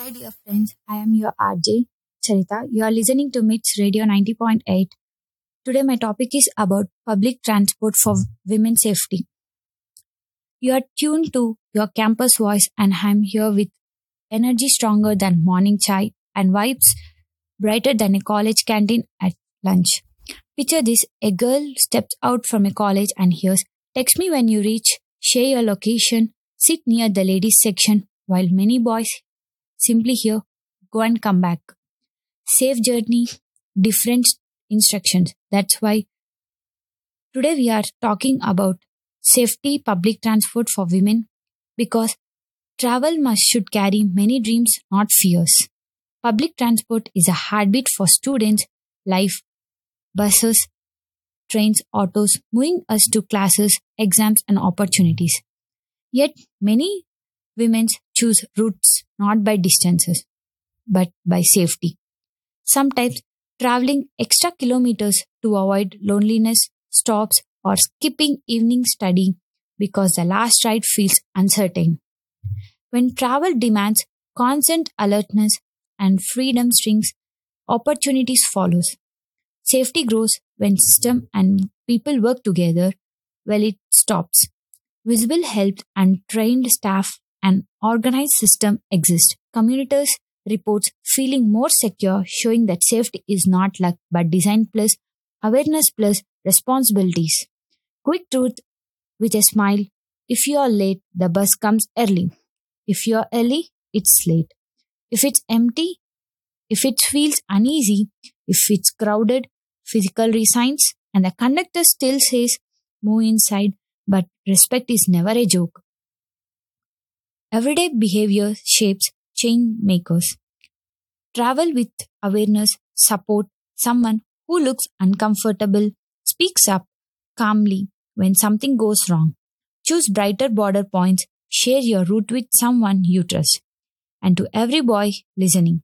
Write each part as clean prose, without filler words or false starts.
Hi, dear friends. I am your RJ Charita. You are listening to MITS Radio 90.8. Today, my topic is about public transport for women's safety. You are tuned to your campus voice, and I'm here with energy stronger than morning chai and vibes brighter than a college canteen at lunch. Picture this: a girl steps out from a college and hears, "Text me when you reach, share your location, sit near the ladies section," while many boys simply hear, "Go and come back." Safe journey, different instructions. That's why today we are talking about safety public transport for women because travel must should carry many dreams, not fears. Public transport is a heartbeat for students' life. Buses, trains, autos, moving us to classes, exams, and opportunities. Yet many women choose routes not by distances, but by safety. Sometimes traveling extra kilometers to avoid loneliness, stops, or skipping evening study because the last ride feels uncertain. When travel demands constant alertness and freedom strings, opportunities follows. Safety grows when system and people work together. Well, it stops. Visible help and trained staff and organized system exist. Commuters reports feeling more secure, showing that safety is not luck but design plus awareness plus responsibilities. Quick truth with a smile: if you are late, the bus comes early. If you are early, it's late. If it's empty, if it feels uneasy, if it's crowded, physical resigns, and the conductor still says, "Move inside," but respect is never a joke. Everyday behavior shapes change makers. Travel with awareness, support someone who looks uncomfortable, speaks up calmly when something goes wrong. Choose brighter border points, share your route with someone you trust. And to every boy listening,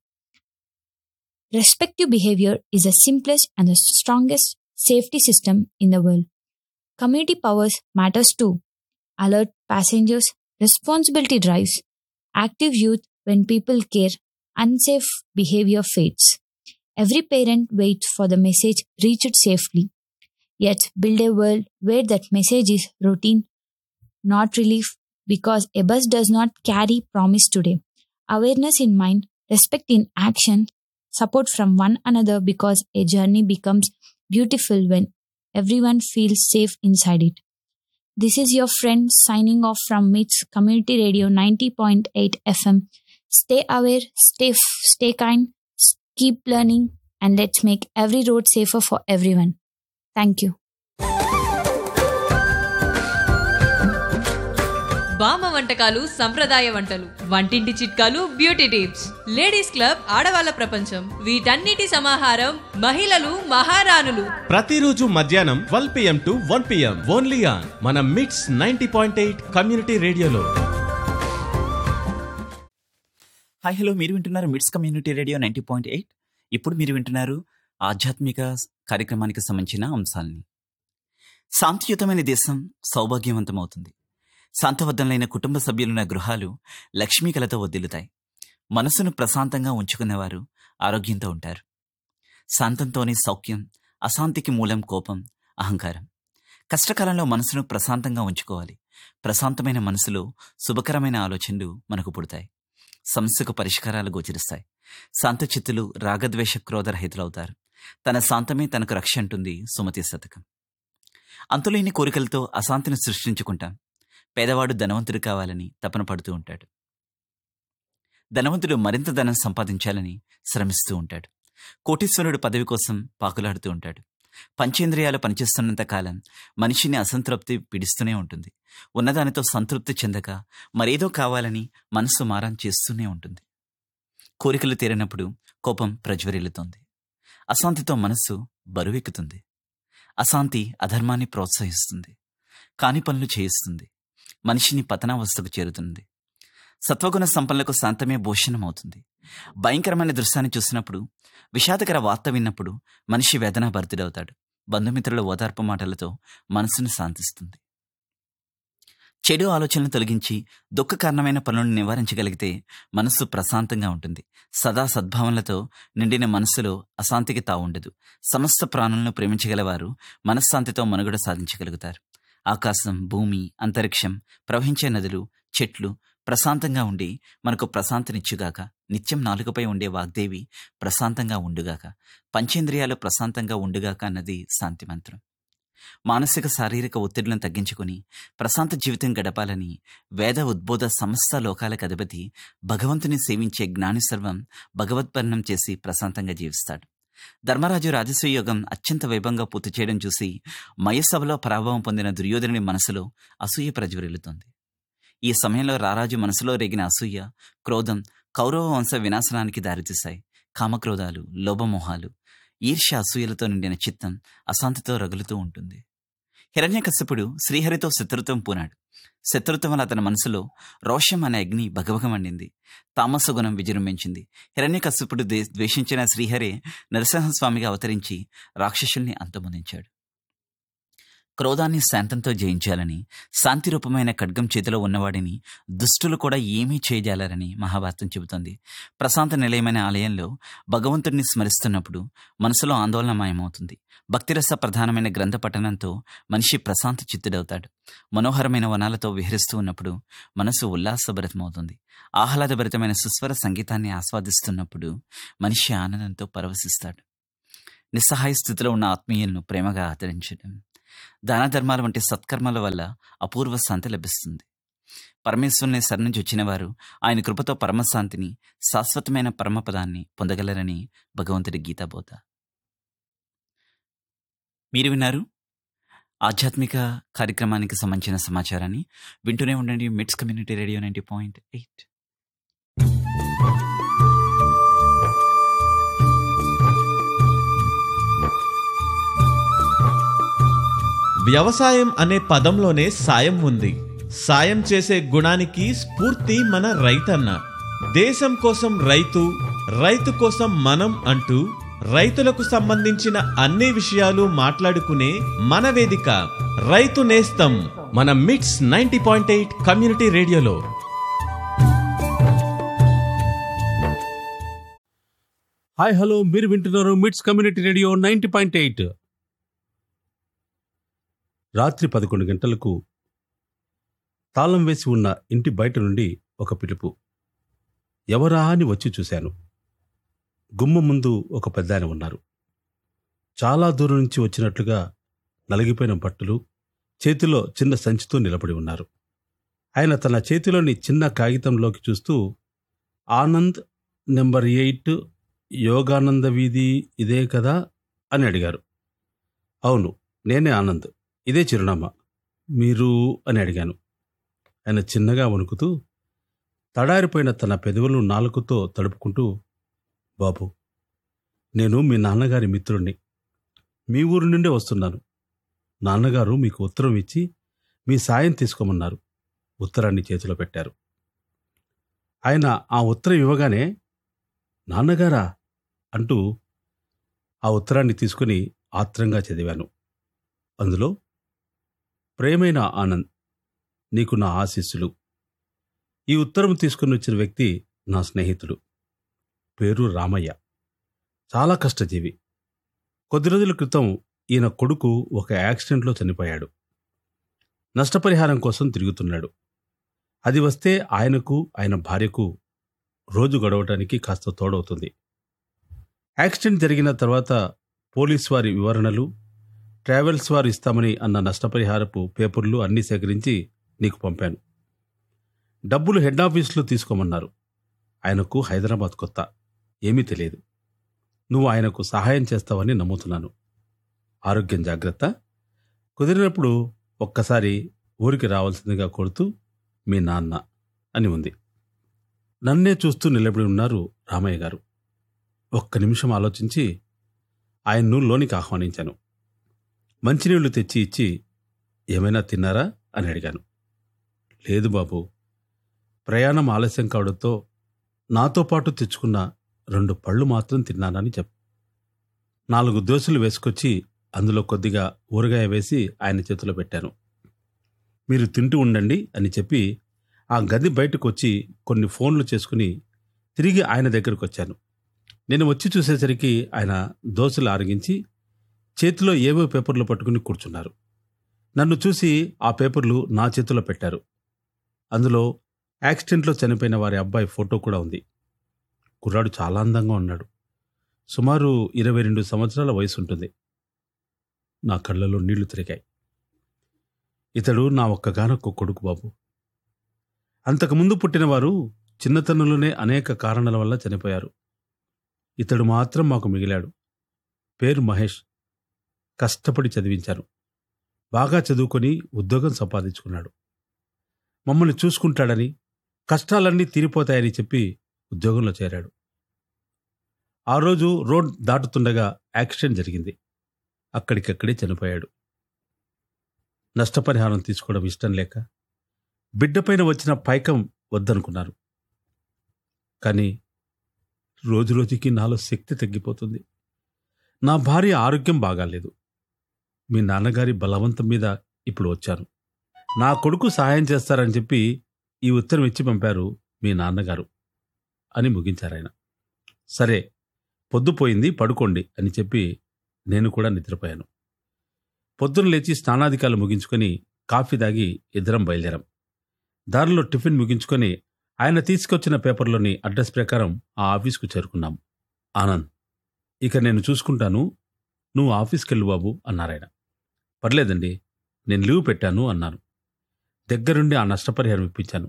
respective behavior is the simplest and the strongest safety system in the world. Community powers matters too. Alert passengers, responsibility drives, active youth when people care, unsafe behavior fades. Every parent waits for the message reached safely. Yet build a world where that message is routine, not relief, because a bus does not carry promise today. Awareness in mind, respect in action, support from one another because a journey becomes beautiful when everyone feels safe inside it. This is your friend signing off from MITS Community Radio 90.8 FM. Stay aware, stay kind, keep learning, and let's make every road safer for everyone. Thank you. బామ్మ వంటకాలు సంప్రదాయ వంటలు, వంటింటి చిట్కాలు, beauty tips, ladies club ఆడవాళ్ళ ప్రపంచం, వీటన్నిటి సమాహారం మహిళలు మహారాణులు. ప్రతిరోజు మధ్యాహ్నం 12 PM to 1 PM only on మన మిట్స్ 90.8 కమ్యూనిటీ రేడియోలో. హాయ్ హలో, మీరు వింటున్నారు మిట్స్ కమ్యూనిటీ రేడియో 90.8. ఇప్పుడు మీరు వింటున్నారు ఆధ్యాత్మిక కార్యక్రమానికి సంబంధించిన అంశాలని. శాంతియుతమైన దేశం సౌభాగ్యవంతమవుతుంది. శాంతబద్ధంలైన కుటుంబ సభ్యులున్న గృహాలు లక్ష్మీకలతో వర్ధిల్లుతాయి. మనసును ప్రశాంతంగా ఉంచుకునేవారు ఆరోగ్యంతో ఉంటారు. శాంతంతోనే సౌఖ్యం, అశాంతికి మూలం కోపం, అహంకారం. కష్టకాలంలో మనసును ప్రశాంతంగా ఉంచుకోవాలి. ప్రశాంతమైన మనసులో శుభకరమైన ఆలోచనలు మనకు పుడతాయి. సమస్యకు పరిష్కారాలు గోచరిస్తాయి. శాంతచిత్తులు రాగద్వేష క్రోధరహితులవుతారు. తన శాంతమే తనకు రక్ష అంటుంది సుమతి శతకం. అంతులేని కోరికలతో అశాంతిని సృష్టించుకుంటాం. పేదవాడు ధనవంతుడు కావాలని తపన పడుతూ ఉంటాడు. ధనవంతుడు మరింత ధనం సంపాదించాలని శ్రమిస్తూ ఉంటాడు. కోటీశ్వరుడు పదవి కోసం పాకులాడుతూ ఉంటాడు. పంచేంద్రియాలు పనిచేస్తున్నంత కాలం మనిషిని అసంతృప్తి పీడిస్తూనే ఉంటుంది. ఉన్నదానితో సంతృప్తి చెందక మరేదో కావాలని మనసు మారం చేస్తూనే ఉంటుంది. కోరికలు తీరినప్పుడు కోపం ప్రజ్వరిల్లుతోంది. అశాంతితో మనస్సు బరువెక్కుతుంది. అశాంతి అధర్మాన్ని ప్రోత్సహిస్తుంది. కాని పనులు చేయిస్తుంది. మనిషిని పతనావస్థకు చేరుతుంది. సత్వగుణ సంపన్నులకు శాంతమే భూషణమవుతుంది. భయంకరమైన దృశ్యాన్ని చూసినప్పుడు, విషాదకర వార్త విన్నప్పుడు మనిషి వేదన భరితుడవుతాడు. బంధుమిత్రుల ఓదార్పు మాటలతో మనసును శాంతిస్తుంది. చెడు ఆలోచనలు తొలగించి దుఃఖ కారణమైన పనులను నివారించగలిగితే మనస్సు ప్రశాంతంగా ఉంటుంది. సదా సద్భావనలతో నిండిన మనస్సులో అశాంతికి తావుండదు. సమస్త ప్రాణులను ప్రేమించగలవారు మనశ్శాంతితో మనుగడ సాధించగలుగుతారు. ఆకాశం, భూమి, అంతరిక్షం, ప్రవహించే నదులు, చెట్లు ప్రశాంతంగా ఉండి మనకు ప్రశాంతనిచ్చుగాక. నిత్యం నాలుకపై ఉండే వాగ్దేవి ప్రశాంతంగా ఉండుగాక. పంచేంద్రియాలు ప్రశాంతంగా ఉండుగాక అన్నది శాంతి మంత్రం. మానసిక శారీరక ఒత్తిడులను తగ్గించుకుని ప్రశాంత జీవితం గడపాలని వేద ఉద్బోధ సమస్త లోకాలకు అధిపతి భగవంతుని సేవించే జ్ఞాని సర్వం భగవద్వర్ణం చేసి ప్రశాంతంగా జీవిస్తాడు. ధర్మరాజు రాజసూయ యోగం అత్యంత వైభవంగా పూర్తి చేయడం చూసి మయసభలో పరాభవం పొందిన దుర్యోధనుని మనసులో అసూయ ప్రజ్వరిల్లుతోంది. ఈ సమయంలో రారాజు మనసులో రేగిన అసూయ, క్రోధం కౌరవ వంశ వినాశనానికి దారితీశాయి. కామక్రోధాలు, లోభమోహాలు, ఈర్ష్య, అసూయలతో నిండిన చిత్తం అశాంతితో రగులుతూ ఉంటుంది. హిరణ్యకశ్యపుడు శ్రీహరితో శత్రుత్వం పూనాడు. శత్రుత్వం వల్ల అతని మనసులో రోషం అనే అగ్ని భగభగమండింది. తామస గుణం విజృంభించింది. హిరణ్యకశ్యపుడు ద్వేషించిన శ్రీహరే నరసింహస్వామిగా అవతరించి రాక్షసుల్ని అంతమొందించాడు. క్రోధాన్ని శాంతంతో జయించాలని, శాంతి రూపమైన ఖడ్గం చేతిలో ఉన్నవాడిని దుష్టులు కూడా ఏమీ చేయజాలరని మహాభారతం చెబుతోంది. ప్రశాంత నిలయమైన ఆలయంలో భగవంతుడిని స్మరిస్తున్నప్పుడు మనసులో ఆందోళన మాయమవుతుంది. భక్తిరస ప్రధానమైన గ్రంథ పఠనంతో మనిషి ప్రశాంత చిత్తుడవుతాడు. మనోహరమైన వనాలతో విహరిస్తూ ఉన్నప్పుడు మనసు ఉల్లాసభరితమవుతుంది. ఆహ్లాదభరితమైన సుస్వర సంగీతాన్ని ఆస్వాదిస్తున్నప్పుడు మనిషి ఆనందంతో పరవశిస్తాడు. నిస్సహాయ స్థితిలో ఉన్న ఆత్మీయులను ప్రేమగా ఆదరించడం, దాన ధర్మాల వంటి సత్కర్మల వల్ల అపూర్వ శాంతి లభిస్తుంది. పరమేశ్వరుని శరణించి వచ్చిన వారు ఆయన కృపతో పరమశాంతిని, శాశ్వతమైన పరమపదాన్ని పొందగలరని భగవంతుడి గీతాబోధ. మీరు విన్నారు ఆధ్యాత్మిక కార్యక్రమానికి సంబంధించిన సమాచారాన్ని. వింటూనే ఉండండి మిట్స్ కమ్యూనిటీ రేడియో 90.8. వ్యవసాయం అనే పదంలోనే సాయం ఉంది. సాయం చేసే గుణానికి స్ఫూర్తి మన రైతన్న. దేశం కోసం రైతు, రైతు కోసం మనం అంటూ రైతులకు సంబంధించిన అన్ని విషయాలు మాట్లాడుకునే మన వేదిక రైతు నేస్తం మన మిట్స్ 90.8 కమ్యూనిటీ రేడియోలో. హాయ్ హలో, మీరు వింటున్నారు మిట్స్ కమ్యూనిటీ రేడియో 90.8. రాత్రి 11 గంటలకు తాళం వేసి ఉన్న ఇంటి బయట నుండి ఒక పిలుపు. ఎవరా అని వచ్చి చూశాను. గుమ్మం ముందు ఒక పెద్దాయన ఉన్నారు. చాలా దూరం నుంచి వచ్చినట్లుగా నలిగిపోయిన బట్టలు, చేతిలో చిన్న సంచితో నిలబడి ఉన్నారు. ఆయన తన చేతిలోని చిన్న కాగితంలోకి చూస్తూ, ఆనంద్ నెంబర్ 8 యోగానంద వీధి ఇదే కదా అని అడిగారు. అవును, నేనే ఆనంద్, ఇదే చిరునామా. మీరు అని అడిగాను. ఆయన చిన్నగా వణుకుతూ తడారిపోయిన తన పెదవులను నాలుకతో తడుపుకుంటూ, బాబు, నేను మీ నాన్నగారి మిత్రుణ్ణి. మీ ఊరి నుండే వస్తున్నాను. నాన్నగారు మీకు ఉత్తరం ఇచ్చి మీ సాయం తీసుకోమన్నారు. ఉత్తరాన్ని చేతిలో పెట్టారు. ఆయన ఆ ఉత్తరం ఇవ్వగానే, నాన్నగారా అంటూ ఆ ఉత్తరాన్ని తీసుకుని ఆత్రంగా చదివాను. అందులో, ప్రేమైన ఆనంద్, నీకు నా ఆశీస్సులు. ఈ ఉత్తరం తీసుకుని వచ్చిన వ్యక్తి నా స్నేహితుడు. పేరు రామయ్య. చాలా కష్టజీవి. కొద్ది రోజుల క్రితం ఈయన కొడుకు ఒక యాక్సిడెంట్లో చనిపోయాడు. నష్టపరిహారం కోసం తిరుగుతున్నాడు. అది వస్తే ఆయనకు, ఆయన భార్యకు రోజు గడవటానికి కాస్త తోడవుతుంది. యాక్సిడెంట్ జరిగిన తర్వాత పోలీస్ వారి వివరణలు, ట్రావెల్స్ వారు ఇస్తామని అన్న నష్టపరిహారపు పేపర్లు అన్నీ సేకరించి నీకు పంపాను. డబ్బులు హెడ్ ఆఫీసులో తీసుకోమన్నారు. ఆయనకు హైదరాబాద్ కొత్త, ఏమీ తెలియదు. నువ్వు ఆయనకు సహాయం చేస్తావని నమ్ముతున్నాను. ఆరోగ్యం జాగ్రత్త. కుదిరినప్పుడు ఒక్కసారి ఊరికి రావాల్సిందిగా కోరుతూ, మీ నాన్న అని ఉంది. నన్నే చూస్తూ నిలబడి ఉన్నారు రామయ్య గారు. ఒక్క నిమిషం ఆలోచించి ఆయన్ను లోనికి ఆహ్వానించాను. మంచినీళ్లు తెచ్చి ఇచ్చి, ఏమైనా తిన్నారా అని అడిగాను. లేదు బాబు, ప్రయాణం ఆలస్యం కావడంతో నాతో పాటు తెచ్చుకున్న 2 పళ్ళు మాత్రం తిన్నానని 4 దోశలు వేసుకొచ్చి అందులో కొద్దిగా ఊరగాయ వేసి ఆయన చేతిలో పెట్టాను. మీరు తింటూ ఉండండి అని చెప్పి ఆ గది బయటకు వచ్చి కొన్ని ఫోన్లు చేసుకుని తిరిగి ఆయన దగ్గరకు వచ్చాను. నేను వచ్చి చూసేసరికి ఆయన దోశలు ఆరగించి చేతిలో ఏవో పేపర్లు పట్టుకుని కూర్చున్నారు. నన్ను చూసి ఆ పేపర్లు నా చేతిలో పెట్టారు. అందులో యాక్సిడెంట్లో చనిపోయిన వారి అబ్బాయి ఫోటో కూడా ఉంది. కుర్రాడు చాలా అందంగా ఉన్నాడు. సుమారు 22 సంవత్సరాల వయసు ఉంటుంది. నా కళ్ళలో నీళ్లు తిరిగాయి. ఇతడు నా ఒక్కగానొక్క కొడుకు బాబు. అంతకుముందు పుట్టినవారు చిన్నతనంలోనే అనేక కారణాల వల్ల చనిపోయారు. ఇతడు మాత్రం మాకు మిగిలాడు. పేరు మహేష్. కష్టపడి చదివించాను. బాగా చదువుకొని ఉద్యోగం సంపాదించుకున్నాడు. మమ్మల్ని చూసుకుంటాడని, కష్టాలన్నీ తీరిపోతాయని చెప్పి ఉద్యోగంలో చేరాడు. ఆ రోజు రోడ్ దాటుతుండగా యాక్సిడెంట్ జరిగింది. అక్కడికక్కడే చనిపోయాడు. నష్టపరిహారం తీసుకోవడం ఇష్టం లేక బిడ్డపైన వచ్చిన పైకం వద్దనుకున్నారు. కానీ రోజురోజుకి నాలో శక్తి తగ్గిపోతుంది. నా భార్య ఆరోగ్యం బాగాలేదు. మీ నాన్నగారి బలవంతం మీద ఇప్పుడు వచ్చాను. నా కొడుకు సహాయం చేస్తారని చెప్పి ఈ ఉత్తరం ఇచ్చి పంపారు మీ నాన్నగారు అని ముగించారాయన. సరే, పొద్దుపోయింది, పడుకోండి అని చెప్పి నేను కూడా నిద్రపోయాను. పొద్దున లేచి స్నానాధికారులు ముగించుకొని కాఫీ తాగి ఇద్దరం బయలుదేరాం. దారిలో టిఫిన్ ముగించుకొని ఆయన తీసుకొచ్చిన పేపర్లోని అడ్రస్ ప్రకారం ఆ ఆఫీస్కు చేరుకున్నాం. ఆనంద్, ఇక నేను చూసుకుంటాను, నువ్వు ఆఫీస్కెళ్ళు బాబు అన్నారాయన. పర్లేదండి, నేను లీవ్ పెట్టాను అన్నాను. దగ్గరుండి ఆ నష్టపరిహారం ఇప్పించాను.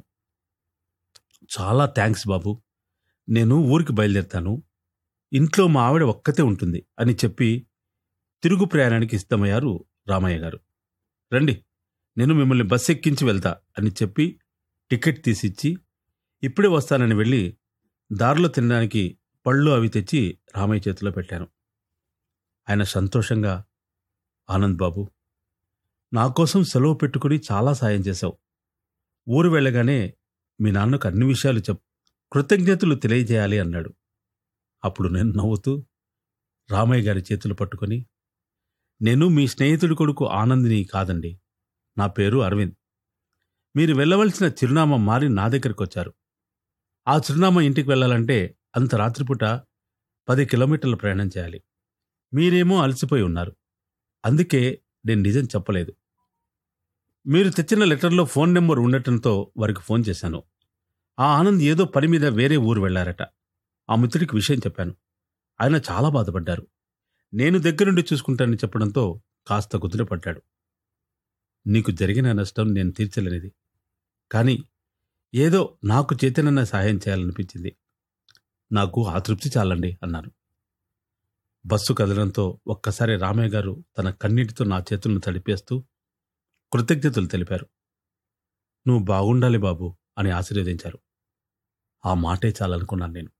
చాలా థ్యాంక్స్ బాబు, నేను ఊరికి బయలుదేరుతాను. ఇంట్లో మా ఆవిడ ఒక్కతే ఉంటుంది అని చెప్పి తిరుగు ప్రయాణానికి సిద్ధమయ్యారు రామయ్య గారు. రండి, నేను మిమ్మల్ని బస్ ఎక్కించి వెళ్తా అని చెప్పి టికెట్ తీసిచ్చి ఇప్పుడే వస్తానని వెళ్ళి దారిలో తినడానికి పళ్ళు అవి తెచ్చి రామయ్య చేతిలో పెట్టాను. ఆయన సంతోషంగా, ఆనంద్ బాబు, నా కోసం సెలవు పెట్టుకుని చాలా సాయం చేశావు. ఊరు వెళ్ళగానే మీ నాన్నకు అన్ని విషయాలు కృతజ్ఞతలు తెలియజేయాలి అన్నాడు. అప్పుడు నేను నవ్వుతూ రామయ్య గారి చేతులు పట్టుకొని, నేను మీ స్నేహితుడి కొడుకు ఆనందిని కాదండి, నా పేరు అరవింద్. మీరు వెళ్ళవలసిన చిరునామా మారి నా దగ్గరికి వచ్చారు. ఆ చిరునామా ఇంటికి వెళ్ళాలంటే అంత రాత్రిపూట 10 కిలోమీటర్ల ప్రయాణం చేయాలి. మీరేమో అలసిపోయి ఉన్నారు. అందుకే నేను నిజం చెప్పలేదు. మీరు తెచ్చిన లెటర్లో ఫోన్ నెంబర్ ఉండటంతో వారికి ఫోన్ చేశాను. ఆ ఆనంద్ ఏదో పని మీద వేరే ఊరు వెళ్లారట. ఆ మిత్రుడికి విషయం చెప్పాను. ఆయన చాలా బాధపడ్డారు. నేను దగ్గరుండి చూసుకుంటానని చెప్పడంతో కాస్త కుదుటపడ్డాడు. నీకు జరిగిన నష్టం నేను తీర్చలేనిది, కానీ ఏదో నాకు చేతనన్న సహాయం చేయాలనిపించింది. నాకు ఆ తృప్తి చాలండి అన్నాను. బస్సు కదలంతో ఒక్కసారి రామయ్య గారు తన కన్నీటితో నా చేతులను తడిపేస్తూ కృతజ్ఞతలు తెలిపారు. నువ్వు బాగుండాలి బాబు అని ఆశీర్వదించారు. ఆ మాటే చాలనుకున్నాను నేను.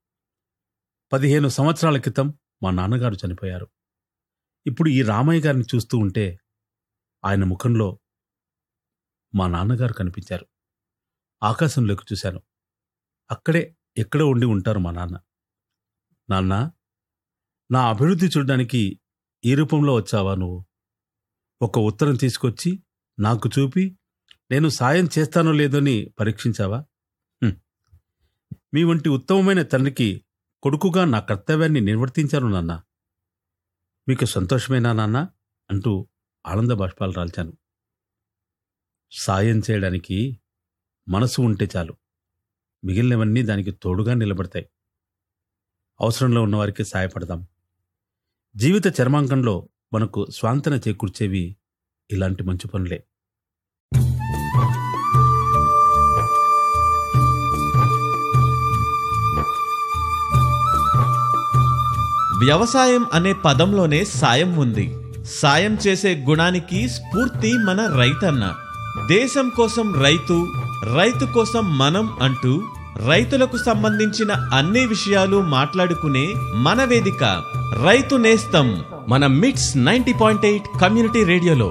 15 సంవత్సరాల క్రితం మా నాన్నగారు చనిపోయారు. ఇప్పుడు ఈ రామయ్య గారిని చూస్తూ ఉంటే ఆయన ముఖంలో మా నాన్నగారు కనిపించారు. ఆకాశంలోకి చూశాను. అక్కడే ఎక్కడో ఉండి ఉంటారు మా నాన్న. నాన్నా, నా అభివృద్ధి చూడడానికి ఈ రూపంలో వచ్చావా నువ్వు? ఒక ఉత్తరం తీసుకొచ్చి నాకు చూపి నేను సాయం చేస్తానో లేదోని పరీక్షించావా? మీ వంటి ఉత్తమమైన తండ్రికి కొడుకుగా నా కర్తవ్యాన్ని నిర్వర్తించాను నాన్న. మీకు సంతోషమేనా నాన్న అంటూ ఆనంద బాష్పాలు రాల్చాను. సాయం చేయడానికి మనసు ఉంటే చాలు, మిగిలినవన్నీ దానికి తోడుగా నిలబడతాయి. అవసరంలో ఉన్నవారికి సాయపడదాం. జీవిత చర్మాంకంలో మనకు స్వాంతన చేకూర్చేవి ఇలాంటి మంచి పనులే. వ్యవసాయం అనే పదంలోనే సాయం ఉంది. సాయం చేసే గుణానికి స్ఫూర్తి మన రైతన్న. దేశం కోసం రైతు, రైతు కోసం మనం అంటూ రైతులకు సంబంధించిన అన్ని విషయాలు మాట్లాడుకునే మన వేదిక రైతు నేస్తం మన మిట్స్ 90.8 కమ్యూనిటీ రేడియోలో.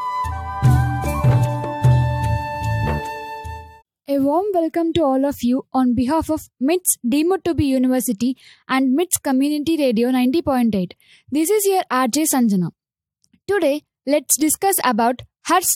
A warm welcome to all of you on behalf of MITS Deemed to be University and MITS Community Radio 90.8. This is your RJ Sanjana. Today, let's discuss about Her Step,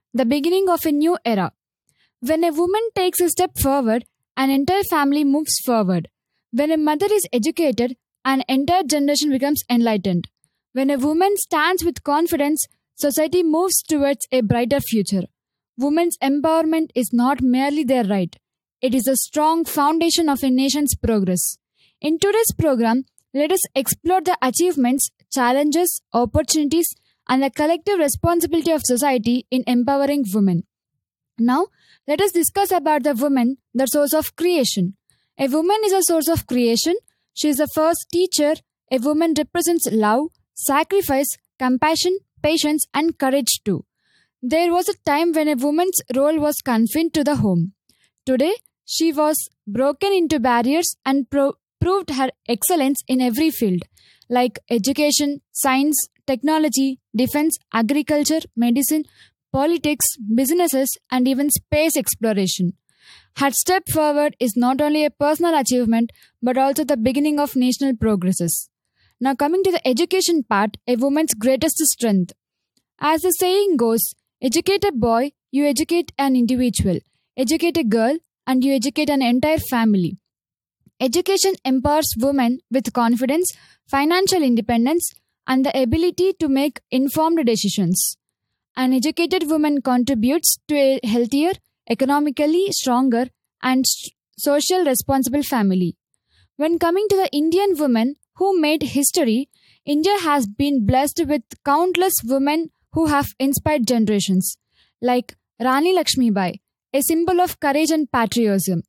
the beginning of a new era. When a woman takes a step forward, an entire family moves forward. When a mother is educated, an entire generation becomes enlightened. When a woman stands with confidence, society moves towards a brighter future. Women's empowerment is not merely their right, it is a strong foundation of a nation's progress. In today's program, let us explore the achievements, challenges, opportunities, and the collective responsibility of society in empowering women. Now, let us discuss about the woman, the source of creation. A woman is a source of creation. She is the first teacher. A woman represents love, sacrifice, compassion, patience, and courage too. There was a time when a woman's role was confined to the home. Today, she was broken into barriers and proved her excellence in every field, like education, science, technology, defense, agriculture, medicine, politics, businesses, and even space exploration. Her step forward is not only a personal achievement but also the beginning of national progresses. Now, coming to the education part, a woman's greatest strength. As the saying goes, educate a boy, you educate an individual. Educate a girl, and you educate an entire family. Education empowers women with confidence, financial independence, and the ability to make informed decisions. An educated woman contributes to a healthier, economically stronger, and social responsible family. When coming to the Indian woman who made history, India has been blessed with countless women who have inspired generations, like Rani Lakshmibai, a symbol of courage and patriotism;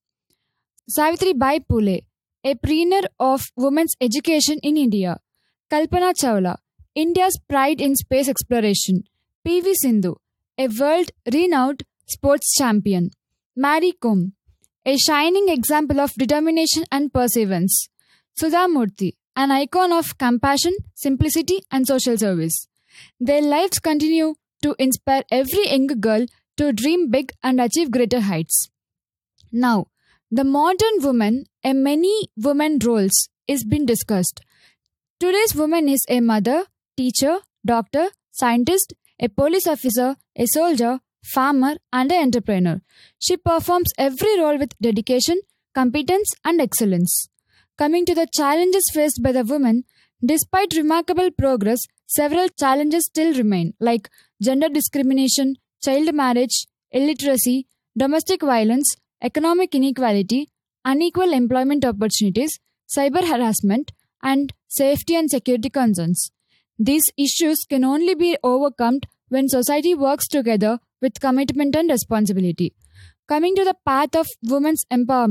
Savitribai Phule, a pioneer of women's education in India; Kalpana Chawla, India's pride in space exploration; P.V. Sindhu, a world-renowned sports champion; Mary Kom, a shining example of determination and perseverance; Sudha Murthy, an icon of compassion, simplicity, and social service. Their lives continue to inspire every young girl to dream big and achieve greater heights. Now, the modern woman, a many women roles, is being discussed. Today's woman is a mother, teacher, doctor, scientist, a police officer, a soldier, farmer, and an entrepreneur. She performs every role with dedication, competence, and excellence. Coming to the challenges faced by the woman, despite remarkable progress, several challenges still remain, like gender discrimination, child marriage, illiteracy, domestic violence, economic inequality, unequal employment opportunities, cyber harassment, and safety and security concerns. These issues can only be overcome when society works together with commitment and responsibility. Coming to the path of women's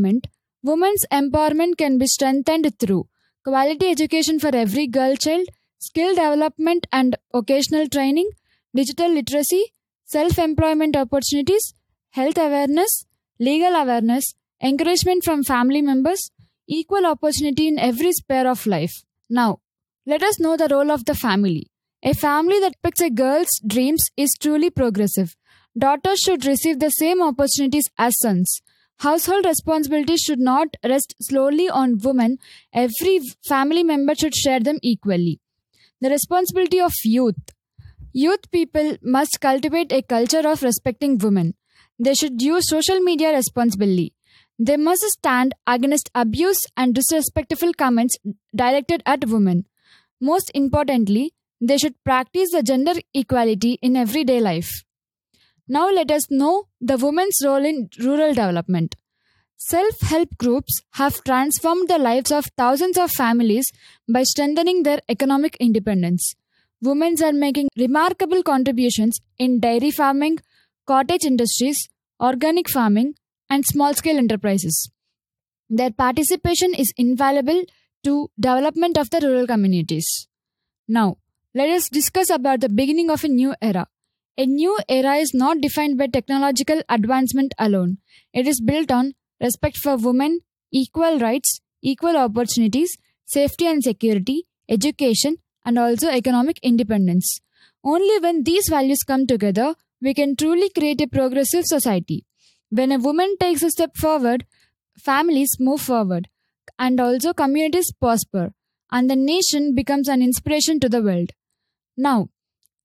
empowerment can be strengthened through quality education for every girl child, skill development and occasional training, digital literacy, self-employment opportunities, health awareness, legal awareness, encouragement from family members, equal opportunity in every sphere of life. Now, let us know the role of the family. A family that picks a girl's dreams is truly progressive. Daughters should receive the same opportunities as sons. Household responsibilities should not rest solely on women. Every family member should share them equally. The responsibility of youth. Youth people must cultivate a culture of respecting women. They should use social media responsibly. They must stand against abuse and disrespectful comments directed at women. Most importantly, they should practice the gender equality in everyday life. Now let us know the women's role in rural development. Self-help groups have transformed the lives of thousands of families by strengthening their economic independence. Women are making remarkable contributions in dairy farming, cottage industries, organic farming, and small-scale enterprises. Their participation is invaluable to development of the rural communities. Now, let us discuss about the beginning of a new era. A new era is not defined by technological advancement alone. It is built on respect for women, equal rights, equal opportunities, safety and security, education, and also economic independence. Only when these values come together, we can truly create a progressive society. When a woman takes a step forward, families move forward, and also communities prosper, and the nation becomes an inspiration to the world. Now,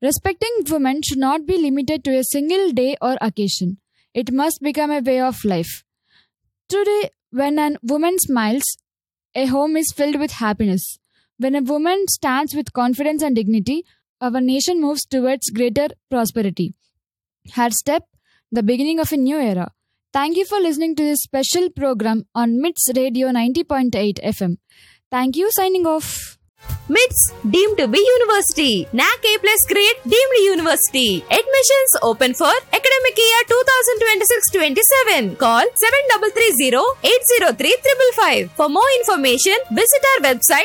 Respecting women should not be limited to a single day or occasion. It must become a way of life. Today, when a woman smiles, a home is filled with happiness. When a woman stands with confidence and dignity, our nation moves towards greater prosperity. Her step, the beginning of a new era. Thank you for listening to this special program on MITS Radio 90.8 FM. Thank you, signing off. MITS deemed to be university. NAC A+ grade deemed university. Admissions open for academic year 2026-27. Call 7330-803-555. For more information, visit our website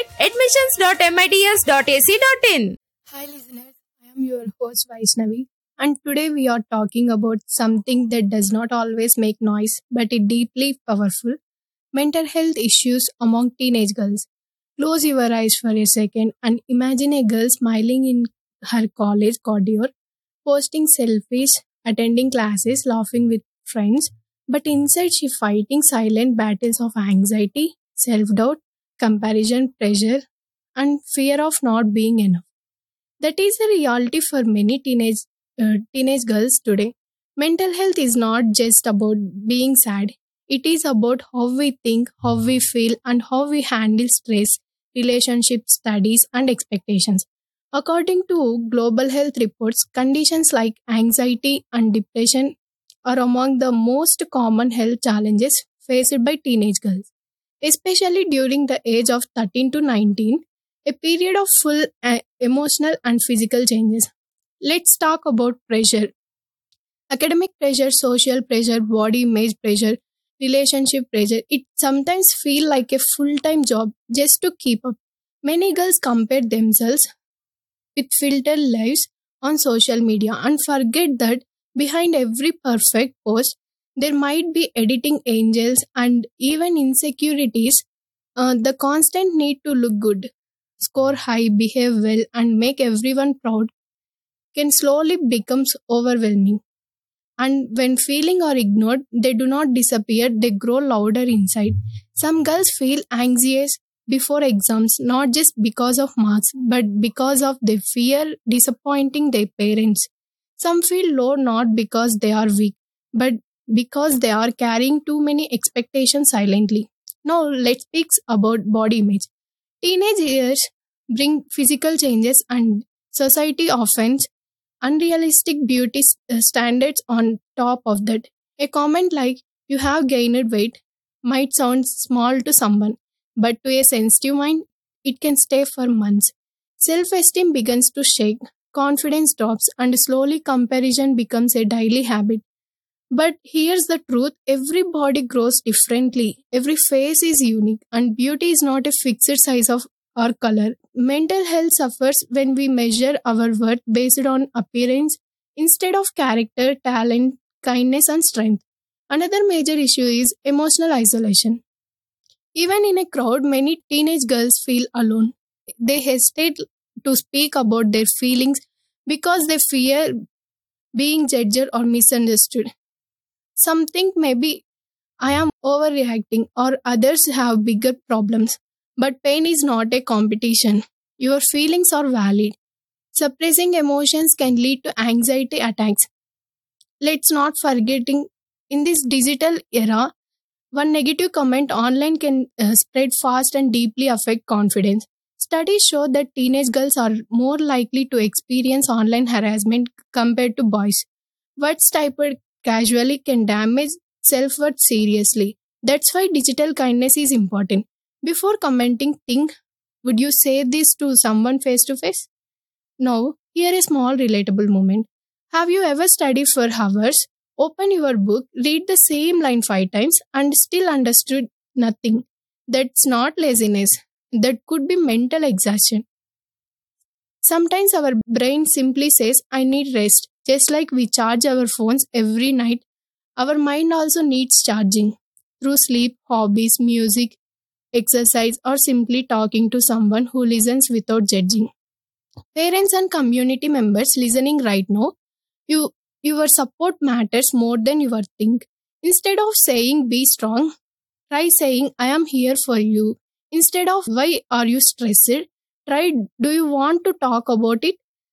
admissions.mits.ac.in. Hi listeners, I am your host Vaishnavi, and today we are talking about something that does not always make noise but is deeply powerful: mental health issues among teenage girls. Close your eyes for a second and imagine a girl smiling in her college corridor, posting selfies, attending classes, laughing with friends, but inside she fighting silent battles of anxiety, self-doubt, comparison, pressure, and fear of not being enough. That is the reality for many teenage girls today. Mental health is not just about being sad. It is about how we think, how we feel, and how we handle stress, relationships, studies, and expectations. According to global health reports, conditions like anxiety and depression are among the most common health challenges faced by teenage girls, especially during the age of 13 to 19, a period of full emotional and physical changes. Let's talk about pressure. Academic pressure, social pressure, body image pressure, relationship pressure. It sometimes feel like a full-time job just to keep up. Many girls compare themselves with filtered lives on social media and forget that behind every perfect post there might be editing angels and even insecurities. The constant need to look good, score high, behave well, and make everyone proud can slowly becomes overwhelming. And when feeling are ignored, they do not disappear, they grow louder inside. Some girls feel anxious before exams, not just because of marks, but because of they fear disappointing their parents. Some feel low not because they are weak, but because they are carrying too many expectations silently. Now let's speak about body image. Teenage years bring physical changes and society often unrealistic beauty standards on top of that. A comment like, "You have gained weight," might sound small to someone, but to a sensitive mind, it can stay for months. Self esteem begins to shake, confidence drops, and slowly comparison becomes a daily habit. But here's the truth: every body grows differently, every face is unique, and beauty is not a fixed size of or color. Mental health suffers when we measure our worth based on appearance instead of character, talent, kindness, and strength. Another major issue is emotional isolation. Even in a crowd, many teenage girls feel alone. They hesitate to speak about their feelings because they fear being judged or misunderstood. Some think maybe I am overreacting or others have bigger problems. But pain is not a competition. Your feelings are valid. Suppressing emotions can lead to anxiety attacks. Let's not forgetting in this digital era, one negative comment online can spread fast and deeply affect confidence. Studies show that teenage girls are more likely to experience online harassment compared to boys. Words typed casually can damage self-worth seriously. That's why digital kindness is important. Before commenting, think, would you say this to someone face to face? Now, here is a small relatable moment. Have you ever studied for hours, open your book, read the same line 5 times, and still understood nothing? That's not laziness. That could be mental exhaustion. Sometimes our brain simply says, I need rest. Just like we charge our phones every night, our mind also needs charging through sleep, hobbies, music, exercise, or simply talking to someone who listens without judging. Parents and community members listening right now, your support matters more than you think. Instead of saying be strong, try saying I am here for you. Instead of why are you stressed, try do you want to talk about it?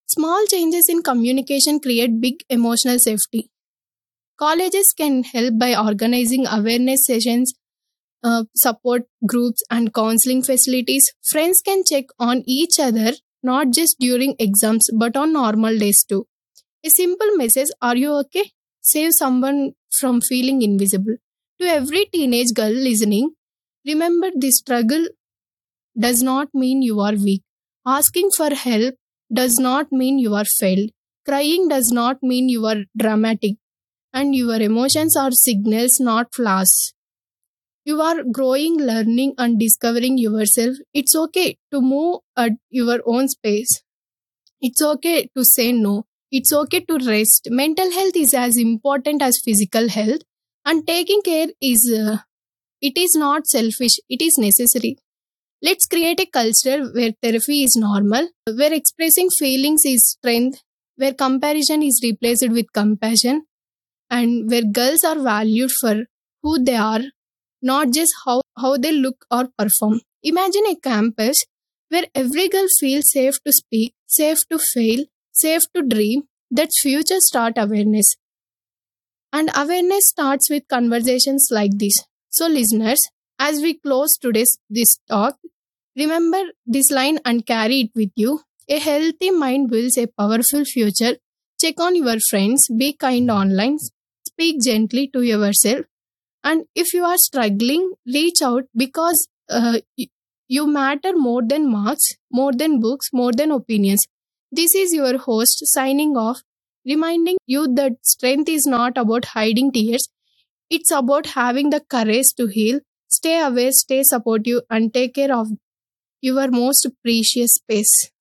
Small changes in communication create big emotional safety. Colleges can help by organizing awareness sessions, support groups, and counseling facilities. Friends can check on each other not just during exams but on normal days too. A simple message, "Are you okay?" save someone from feeling invisible. To every teenage girl listening, remember this: struggle does not mean you are weak. Asking for help does not mean you are failed. Crying does not mean you are dramatic. And your emotions are signals, not flaws. You are growing, learning, and discovering yourself. It's okay to move at your own space. It's okay to say no. It's okay to rest. Mental health is as important as physical health, and taking care it is not selfish, it is necessary. Let's create a culture where therapy is normal, where expressing feelings is strength, where comparison is replaced with compassion, and where girls are valued for who they are, not just how they look or perform. Imagine a campus where every girl feels safe to speak, safe to fail, safe to dream. That's future start awareness. And awareness starts with conversations like this. So, listeners, as we close today's this talk, remember this line and carry it with you. A healthy mind builds a powerful future. Check on your friends, be kind online, speak gently to yourself. And if you are struggling, reach out because you matter more than marks, more than books, more than opinions. This is your host signing off, reminding you that strength is not about hiding tears, it's about having the courage to heal. Stay aware, stay supportive, and take care of your most precious space.